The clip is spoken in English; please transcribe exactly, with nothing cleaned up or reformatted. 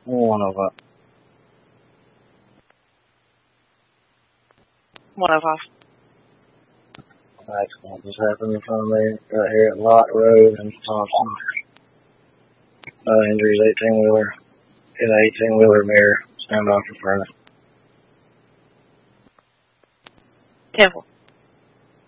one oh five. one oh five. Accident just happened in front of me right here at Lott Road in Thompson. No injuries, eighteen wheeler. Hit an eighteen wheeler mirror. Stand by for further. ten four.